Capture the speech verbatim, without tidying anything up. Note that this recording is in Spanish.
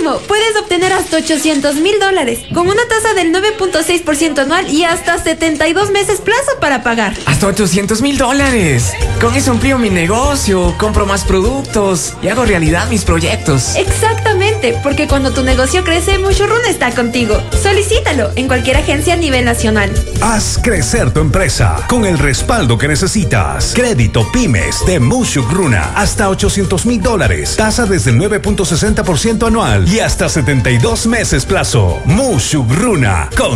préstamo puedes obtener hasta ochocientos mil dólares, con una tasa del nueve punto seis por ciento anual y hasta setenta y dos meses plazo para pagar. ¡Hasta ochocientos mil dólares! Con eso amplío mi negocio, compro más productos y hago realidad mis proyectos. Exactamente, porque cuando tu negocio crece, Mushurruna está contigo. Solicítalo en cualquier agencia a nivel nacional. Haz crecer tu empresa con el respaldo que necesitas. Crédito Pymes de Mushurruna. Hasta ochocientos mil dólares. Tasa desde el nueve punto sesenta por ciento anual y hasta setenta y dos meses plazo. Mushurruna. Con